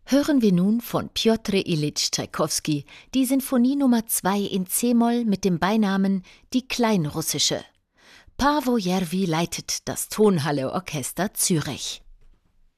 Hören wir nun von Pjotr Iljitsch Tschaikowski die Sinfonie Nummer 2 in c-Moll mit dem Beinamen Die Kleinrussische. Paavo Järvi leitet das Tonhalle Orchester Zürich.